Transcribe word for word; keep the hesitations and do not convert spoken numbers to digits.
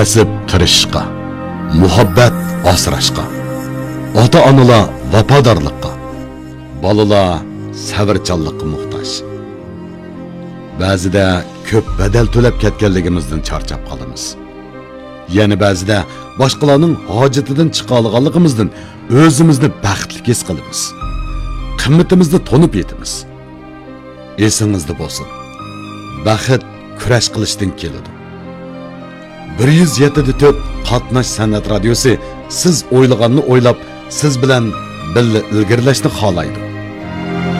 kasb qirishqa, muhabbat asrashqa, ota-onalar vafodorlikqa, bolalar sabrchanlikqa muhtoj. Ba'zida ko'p badal to'lab ketganligimizdan charchab qolamiz. Yana ba'zida boshqalarning hojatidan chiqa olganligimizdan o'zimizni baxtli his qilamiz. Qimmatimizni tonib yetamiz. Esingizda bo'lsin. Baxt kurash qilishdan keladi. bir yuz yetti nuqta to'rt Qatnash san'at radiosi siz o'ylaganni o'ylab, siz bilan birga ilgarilashni xohlaydi.